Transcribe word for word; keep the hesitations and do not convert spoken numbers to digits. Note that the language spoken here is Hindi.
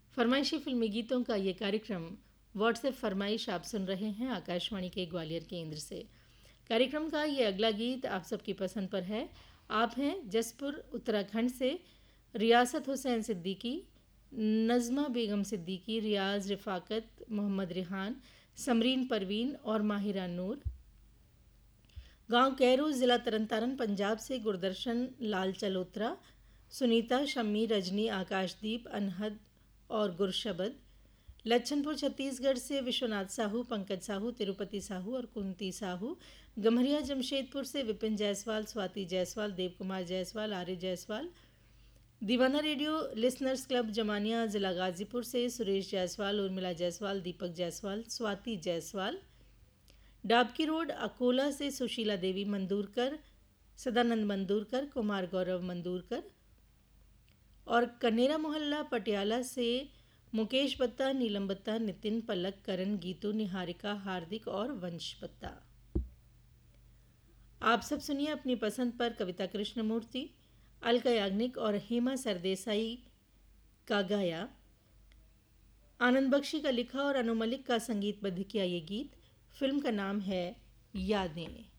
फरमाइशी फिल्मी गीतों का ये कार्यक्रम व्हाट्सएप फरमाइश आप सुन रहे हैं आकाशवाणी के ग्वालियर केंद्र से। कार्यक्रम का ये अगला गीत आप सबकी पसंद पर है। आप हैं जसपुर उत्तराखंड से रियासत हुसैन सिद्दीकी, नज़मा बेगम सिद्दीकी, रियाज रिफाकत, मोहम्मद रिहान, समरीन परवीन और माहिरा नूर। गांव कैरू, ज़िला तरनतारन, पंजाब से गुरदर्शन लाल चलोत्रा, सुनीता, शम्मी, रजनी, आकाशदीप, अनहद और गुरशबद। लच्छनपुर छत्तीसगढ़ से विश्वनाथ साहू, पंकज साहू, तिरुपति साहू और कुंती साहू। गम्हरिया जमशेदपुर से विपिन जायसवाल, स्वाति जायसवाल, देव कुमार जायसवाल, आर्य जायसवाल। दीवाना रेडियो लिसनर्स क्लब जमानिया, ज़िला गाजीपुर से सुरेश जायसवाल, उर्मिला जायसवाल, दीपक जायसवाल, स्वाति जायसवाल। डाबकी रोड अकोला से सुशीला देवी मंदूरकर, सदानंद मंदूरकर, कुमार गौरव मंदूरकर। और कनेरा मोहल्ला पटियाला से मुकेश बत्ता, नीलम बत्ता, नितिन, पलक, करण, गीतू, निहारिका, हार्दिक और वंश बत्ता। आप सब सुनिए अपनी पसंद पर कविता कृष्णमूर्ति, अलका याग्निक और हेमा सरदेसाई का गाया, आनंद बख्शी का लिखा और अनु मलिक का संगीतबद्ध किया ये गीत। फिल्म का नाम है यादें।